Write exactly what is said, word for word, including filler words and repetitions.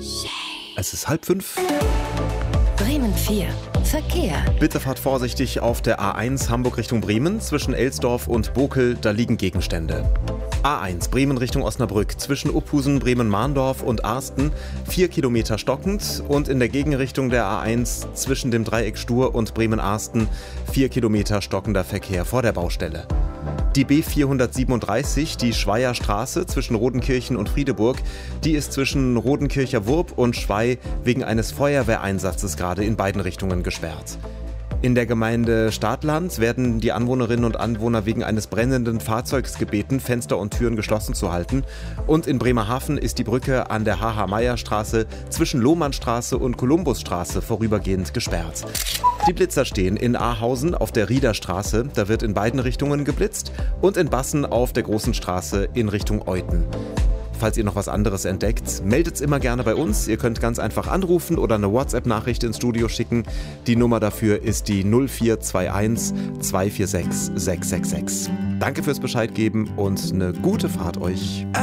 Es ist halb fünf. Bremen vier. Verkehr. Bitte fahrt vorsichtig auf der A eins Hamburg Richtung Bremen. Zwischen Elsdorf und Bokel, da liegen Gegenstände. A eins Bremen Richtung Osnabrück. Zwischen Uphusen, Bremen-Mahndorf und Arsten vier Kilometer stockend. Und in der Gegenrichtung der A eins zwischen dem Dreieck Stur und Bremen-Arsten vier Kilometer stockender Verkehr vor der Baustelle. Die B vierhundertsiebenunddreißig, die Schweier Straße zwischen Rodenkirchen und Friedeburg, die ist zwischen Rodenkircher Wurb und Schwei wegen eines Feuerwehreinsatzes gerade in beiden Richtungen gesperrt. In der Gemeinde Stadtland werden die Anwohnerinnen und Anwohner wegen eines brennenden Fahrzeugs gebeten, Fenster und Türen geschlossen zu halten. Und in Bremerhaven ist die Brücke an der H H-Meyer-Straße zwischen Lohmannstraße und Kolumbusstraße vorübergehend gesperrt. Die Blitzer stehen in Ahausen auf der Riederstraße, da wird in beiden Richtungen geblitzt, und in Bassen auf der Großen Straße in Richtung Euten. Falls ihr noch was anderes entdeckt, meldet's immer gerne bei uns. Ihr könnt ganz einfach anrufen oder eine WhatsApp-Nachricht ins Studio schicken. Die Nummer dafür ist die null vier zwei eins zwei vier sechs sechs sechs sechs. Danke fürs Bescheid geben und eine gute Fahrt euch.